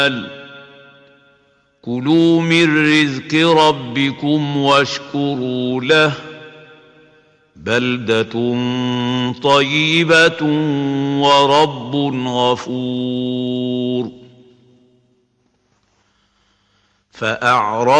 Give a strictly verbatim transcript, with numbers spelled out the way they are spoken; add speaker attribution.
Speaker 1: كلوا من رزق ربكم واشكروا له بلدة طيبة ورب غفور. فأعرض